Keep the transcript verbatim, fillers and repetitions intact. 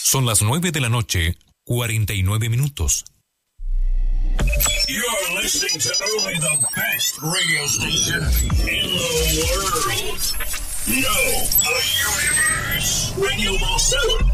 Son las nueve de la noche, cuarenta y nueve minutos. You're listening to only the best radio station in the world. No, the universe. Radio Marcelo.